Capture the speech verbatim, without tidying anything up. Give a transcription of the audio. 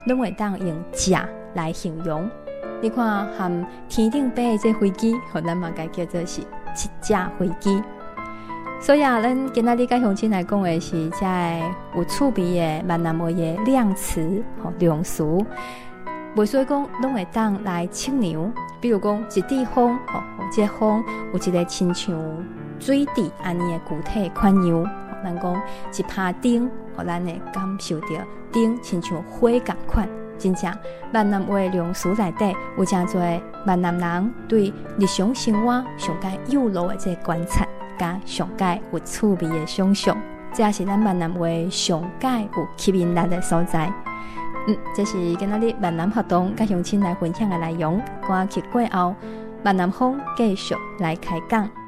拢会当用架来形容。你看和天顶飞的这飞机，咱嘛该叫做是一架飞机。所以啊，咱今仔日甲乡亲来讲的是这有趣味的闽南话的量词、吼量词。袂说讲拢会当来称量，比如讲一滴风，吼，这风有一个亲像水滴安尼的具体款样。咱讲一拍灯，互咱会感受到灯亲像火同款。真正闽南话量词内底有真侪闽南人对日常生活上界有路的这观察，甲上界有趣味的想象，这也是咱闽南话上界有吸引力的所在。嗯，这是今仔日闽南活动甲乡亲来分享的内容。歌曲过后，闽南风继续来开讲。